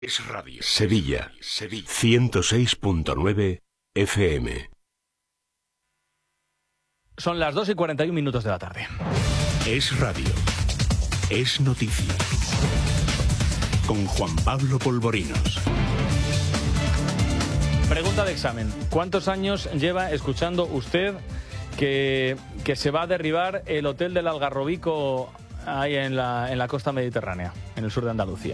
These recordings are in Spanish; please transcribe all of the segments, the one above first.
Es Radio. Sevilla. 106.9 FM. Son las 2:41 de la tarde. Es Radio. Es noticia. Con Juan Pablo Polvorinos. Pregunta de examen. ¿Cuántos años lleva escuchando usted que se va a derribar el hotel del Algarrobico ahí en la costa mediterránea, en el sur de Andalucía?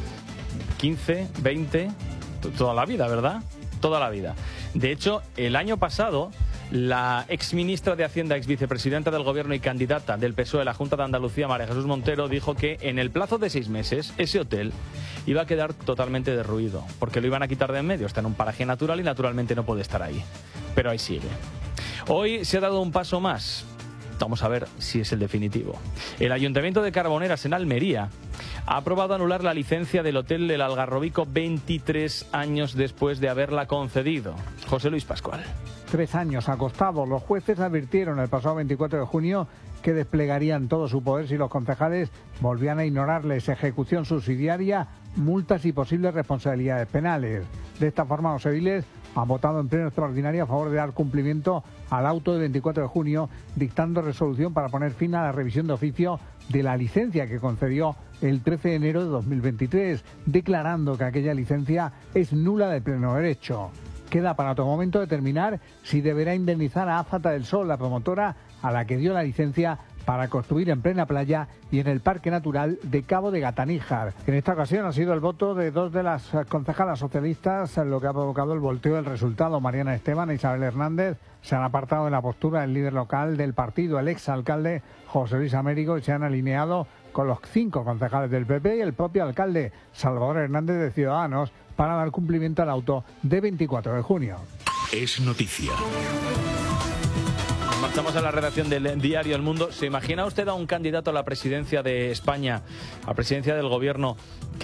15, 20, toda la vida, ¿verdad? Toda la vida. De hecho, el año pasado, la exministra de Hacienda, exvicepresidenta del Gobierno y candidata del PSOE a la Junta de Andalucía, María Jesús Montero, dijo que en el plazo de 6 meses ese hotel iba a quedar totalmente derruido, porque lo iban a quitar de en medio. Está en un paraje natural y naturalmente no puede estar ahí. Pero ahí sigue. Hoy se ha dado un paso más. Vamos a ver si es el definitivo. El Ayuntamiento de Carboneras, en Almería, ha aprobado anular la licencia del Hotel del Algarrobico 23 años después de haberla concedido. José Luis Pascual. 3 años ha costado. Los jueces advirtieron el pasado 24 de junio que desplegarían todo su poder si los concejales volvían a ignorarles ejecución subsidiaria, multas y posibles responsabilidades penales. De esta forma, los ediles han votado en pleno extraordinario a favor de dar cumplimiento al auto del 24 de junio, dictando resolución para poner fin a la revisión de oficio de la licencia que concedió el 13 de enero de 2023, declarando que aquella licencia es nula de pleno derecho. Queda para otro momento determinar si deberá indemnizar a Áfata del Sol, la promotora a la que dio la licencia para construir en plena playa y en el Parque Natural de Cabo de Gataníjar. En esta ocasión ha sido el voto de 2 de las concejalas socialistas lo que ha provocado el volteo del resultado. Mariana Esteban e Isabel Hernández se han apartado de la postura del líder local del partido, el exalcalde José Luis Américo, y se han alineado con los 5 concejales del PP y el propio alcalde Salvador Hernández de Ciudadanos para dar cumplimiento al auto de 24 de junio. Es noticia. Marchamos a la redacción del diario El Mundo. ¿Se imagina usted a un candidato a la presidencia de España, a la presidencia del gobierno,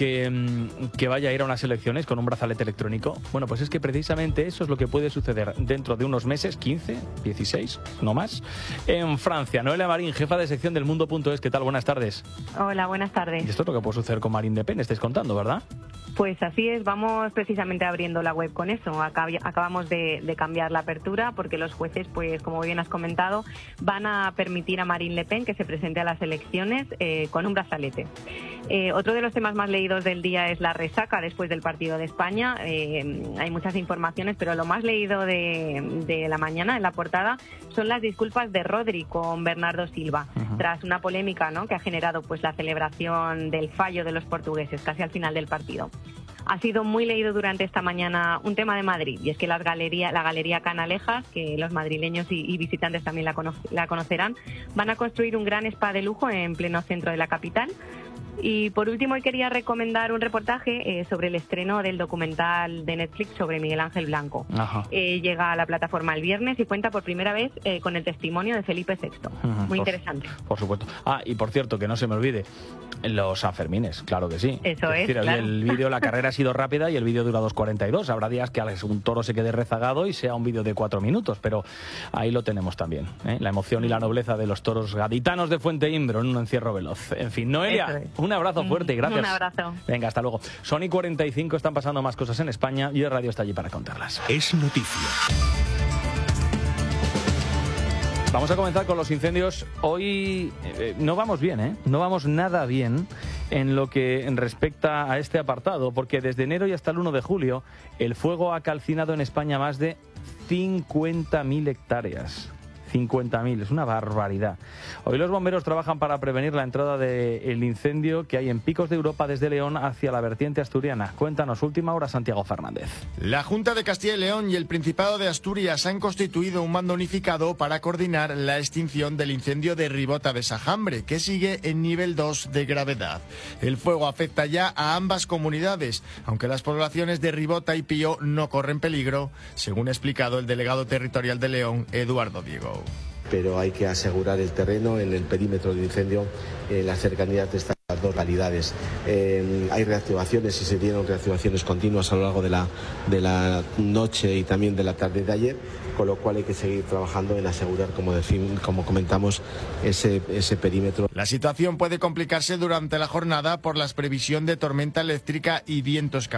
que vaya a ir a unas elecciones con un brazalete electrónico? Bueno, pues es que precisamente eso es lo que puede suceder dentro de unos meses, 15, 16, no más, en Francia. Noelia Marín, jefa de sección del Mundo.es. ¿Qué tal? Buenas tardes. Hola, buenas tardes. Y esto es lo que puede suceder con Marine Le Pen, estáis contando, ¿verdad? Pues así es, vamos precisamente abriendo la web con eso. Acabamos de cambiar la apertura porque los jueces, pues como bien has comentado, van a permitir a Marine Le Pen que se presente a las elecciones con un brazalete. Otro de los temas más leídos del día es la resaca después del partido de España. Hay muchas informaciones, pero lo más leído de la mañana en la portada son las disculpas de Rodri con Bernardo Silva, tras una polémica, ¿no?, que ha generado pues la celebración del fallo de los portugueses casi al final del partido. Ha sido muy leído durante esta mañana un tema de Madrid, y es que la Galería Canalejas, que los madrileños y visitantes también la conocerán, van a construir un gran spa de lujo en pleno centro de la capital. Y por último, hoy quería recomendar un reportaje sobre el estreno del documental de Netflix sobre Miguel Ángel Blanco. Llega a la plataforma el viernes y cuenta por primera vez con el testimonio de Felipe VI. Muy interesante. Por supuesto. Y por cierto, que no se me olvide, los Sanfermines, claro que sí. Eso es, decir, claro. El vídeo, la carrera ha sido rápida y el vídeo dura 2:42. Habrá días que un toro se quede rezagado y sea un vídeo de 4 minutos, pero ahí lo tenemos también, ¿eh? La emoción y la nobleza de los toros gaditanos de Fuente Imbro en un encierro veloz. En fin, Noelia, un abrazo fuerte y gracias. Un abrazo. Venga, hasta luego. Son y 45, están pasando más cosas en España y el radio está allí para contarlas. Es noticia. Vamos a comenzar con los incendios. Hoy no vamos bien, ¿eh? No vamos nada bien en lo que respecta a este apartado, porque desde enero y hasta el 1 de julio el fuego ha calcinado en España más de 50.000 hectáreas. 50.000, es una barbaridad. Hoy los bomberos trabajan para prevenir la entrada del incendio que hay en Picos de Europa desde León hacia la vertiente asturiana. Cuéntanos, última hora, Santiago Fernández. La Junta de Castilla y León y el Principado de Asturias han constituido un mando unificado para coordinar la extinción del incendio de Ribota de Sajambre, que sigue en nivel 2 de gravedad. El fuego afecta ya a ambas comunidades, aunque las poblaciones de Ribota y Pío no corren peligro, según ha explicado el delegado territorial de León, Eduardo Diego. Pero hay que asegurar el terreno en el perímetro del incendio, las cercanías de esta Las dos localidades. Hay reactivaciones y se dieron reactivaciones continuas a lo largo de la noche y también de la tarde de ayer, con lo cual hay que seguir trabajando en asegurar, como comentamos, ese perímetro. La situación puede complicarse durante la jornada por la previsión de tormenta eléctrica y vientos